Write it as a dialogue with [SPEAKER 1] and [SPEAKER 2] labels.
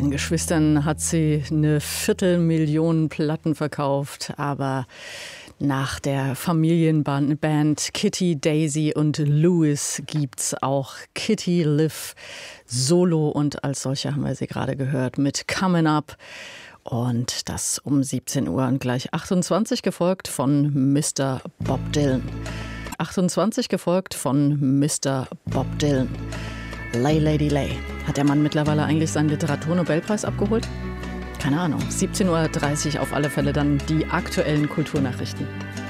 [SPEAKER 1] den Geschwistern hat sie 250.000 Platten verkauft, aber nach der Familienband Kitty, Daisy und Louis gibt's auch Kitty Liv solo und als solche haben wir sie gerade gehört mit Coming Up. Und das um 17 Uhr und gleich 28 gefolgt von Mr. Bob Dylan. 28 gefolgt von Mr. Bob Dylan. Lay Lady Lay. Hat der Mann mittlerweile eigentlich seinen Literaturnobelpreis abgeholt? Keine Ahnung. 17.30 Uhr auf alle Fälle dann die aktuellen Kulturnachrichten.